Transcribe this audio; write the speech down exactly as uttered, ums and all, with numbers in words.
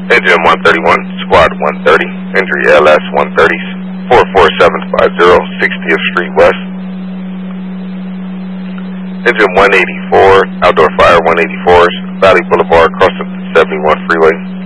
Engine one thirty-one, Squad one thirty, entry L S one thirty, four four seven five zero, sixtieth Street West. Engine one eighty-four, Outdoor Fire one eighty-fours, Valley Boulevard, crossing seventy-one Freeway.